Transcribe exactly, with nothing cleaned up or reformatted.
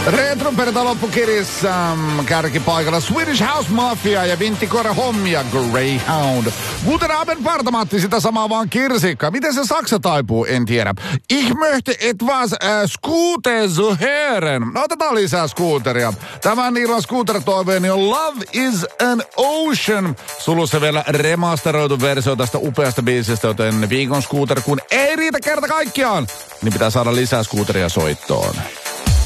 Retron perjantai loppukirjassa kärkipaikalla Swedish House Mafia ja Vinttikoira Hommia Greyhound. Guten Abend, Partamatti, sitä samaa vaan kirsikka. Miten se saksa taipuu, en tiedä. Ich möchte etwas äh, Scooter zu hören. No, otetaan lisää scooteria. Tämän illan scooter-toiveeni on Love is an Ocean. Sulussa vielä remasteroitu versio tästä upeasta biisistä, joten viikon scooter, kun ei riitä kerta kaikkiaan, niin pitää saada lisää scooteria soittoon.